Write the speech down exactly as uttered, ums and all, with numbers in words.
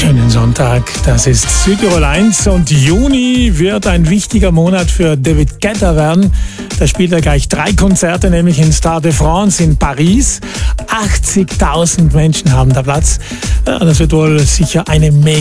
Schönen Sonntag, das ist Südtirol eins und Juni wird ein wichtiger Monat für David Guetta werden. Da spielt er gleich drei Konzerte, nämlich in Stade de France in Paris. achtzigtausend Menschen haben da Platz. Ja, das wird wohl sicher eine mega